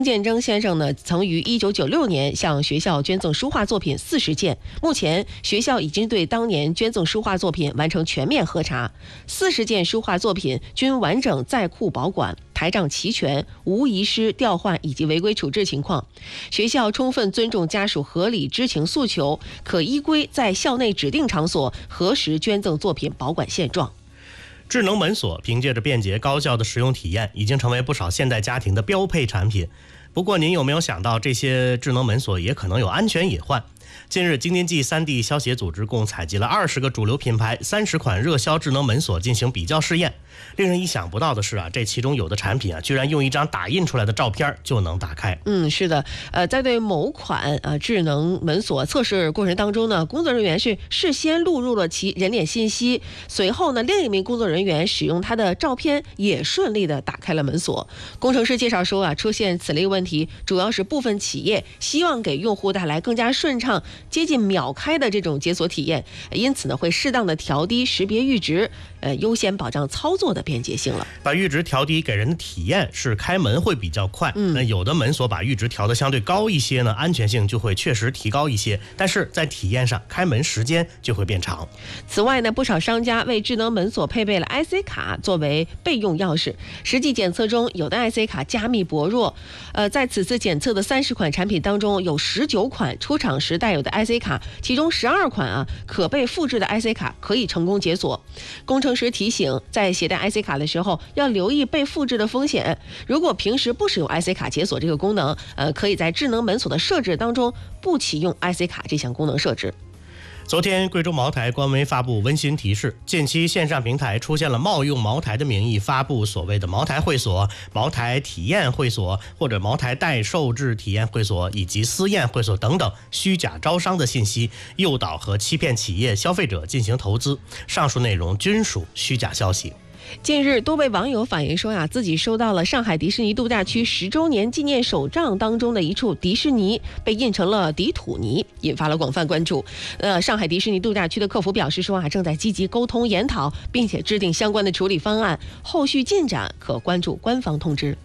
建征先生呢，曾于1996年向学校捐赠书画作品40件。目前，学校已经对当年捐赠书画作品完成全面核查，40件书画作品均完整在库保管，台账齐全，无遗失、调换以及违规处置情况。学校充分尊重家属合理知情诉求，可依规在校内指定场所核实捐赠作品保管现状。 智能门锁凭借着便捷高效的使用体验，已经成为不少现代家庭的标配产品。不过您有没有想到，这些智能门锁也可能有安全隐患？近日，京津冀3D消协组织共采集了20个主流品牌30款热销智能门锁进行比较试验。令人意想不到的是这其中有的产品居然用一张打印出来的照片就能打开。 是的，在对某款智能门锁测试过程当中呢，工作人员是事先录入了其人脸信息，随后呢，另一名工作人员使用他的照片也顺利的打开了门锁。工程师介绍说出现此类问题，主要是部分企业希望给用户带来更加顺畅、接近秒开的这种解锁体验，因此呢，会适当的调低识别阈值，优先保障操作的便捷性了。 把阈值调低给人的体验是开门会比较快，那有的门锁把阈值调得相对高一些呢，安全性就会确实提高一些，但是在体验上开门时间就会变长。 此外呢，不少商家为智能门锁配备了 IC 卡作为备用钥匙，实际检测中有的 IC 卡加密薄弱，在此次检测的30款产品当中，有19款出厂时带有的 IC 卡，其中12款可被复制的 IC 卡可以成功解锁。工程师提醒，在携带 IC 卡的时候要留意被复制的风险。如果平时不使用 IC 卡解锁这个功能，可以在智能门锁的设置当中不启用 IC 卡这项功能设置。 昨天，贵州茅台官微发布温馨提示，近期线上平台出现了冒用茅台的名义发布所谓的茅台会所、茅台体验会所或者茅台代售制体验会所以及私宴会所等等虚假招商的信息，诱导和欺骗企业消费者进行投资，上述内容均属虚假消息。 近日，多位网友反映说自己收到了上海迪士尼度假区10周年纪念手账当中的一处迪士尼被印成了迪土尼，引发了广泛关注。上海迪士尼度假区的客服表示说正在积极沟通研讨，并且制定相关的处理方案，后续进展可关注官方通知。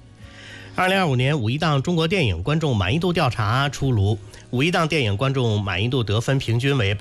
2025年五一档中国电影观众满意度调查出炉，五一档电影观众满意度得分平均为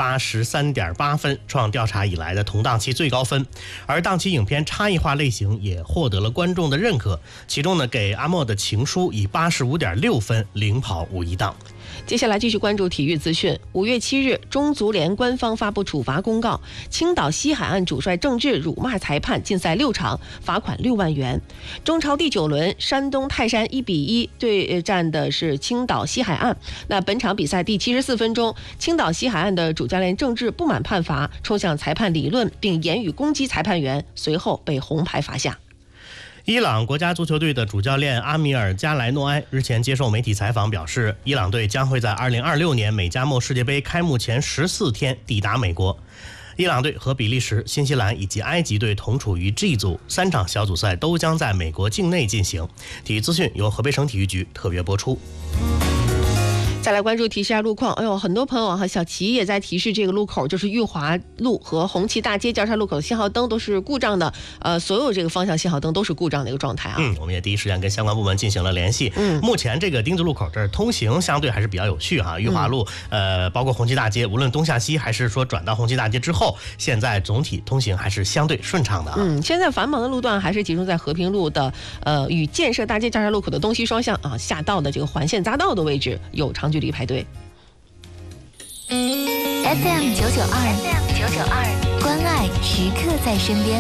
83.8分，创调查以来的同档期最高分。而档期影片差异化类型也获得了观众的认可，其中呢，给阿莫的情书以85.6分领跑五一档。 接下来继续关注体育资讯。5月7日，中足联官方发布处罚公告，青岛西海岸主帅郑智辱骂裁判，禁赛6场，罚款6万元。中超第9轮，山东泰山1-1对战的是青岛西海岸。那本场比赛第74分钟，青岛西海岸的主教练郑智不满判罚，冲向裁判理论，并言语攻击裁判员，随后被红牌罚下。 伊朗国家足球队的主教练阿米尔加莱诺埃日前接受媒体采访表示，伊朗队将会在2026年美加墨世界杯开幕前14天抵达美国。伊朗队和比利时、新西兰以及埃及队同处于 G 组，3场小组赛都将在美国境内进行。体育资讯由河北省体育局特约播出。 再来关注提示下路况。很多朋友小齐也在提示这个路口，就是裕华路和红旗大街交叉路口的信号灯都是故障的，所有这个方向信号灯都是故障的一个状态我们也第一时间跟相关部门进行了联系。目前这个丁字路口这儿通行相对还是比较有序裕华路包括红旗大街，无论东向西还是说转到红旗大街之后，现在总体通行还是相对顺畅的现在繁忙的路段还是集中在和平路的与建设大街交叉路口的东西双向下道的这个环线匝道的位置有长距离排队。 FM 992，关爱时刻在身边。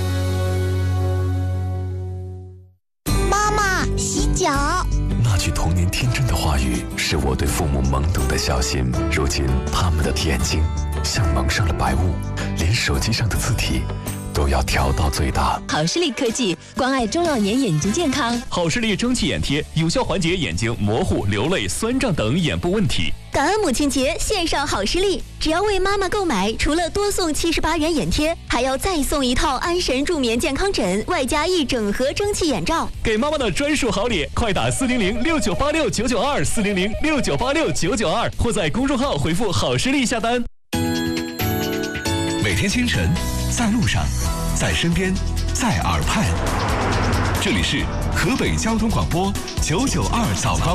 妈妈，洗脚。 那句童年天真的话语，是我对父母懵懂的小心。如今，他们的眼睛像蒙上了白雾，连手机上的字体都要调到最大。 好视力科技关爱中老年眼睛健康。 好视力蒸汽眼贴有效缓解眼睛模糊、流泪、酸胀等眼部问题。 感恩母亲节，献上好视力，只要为妈妈购买，除了多送78元眼贴，还要再送一套安神助眠健康枕，外加一整盒蒸汽眼罩。 给妈妈的专属好礼，快打40069869929240069869992，或在公众号回复好视力下单。 每天清晨，在路上，在身边，在耳畔， 这里是河北交通广播992早高。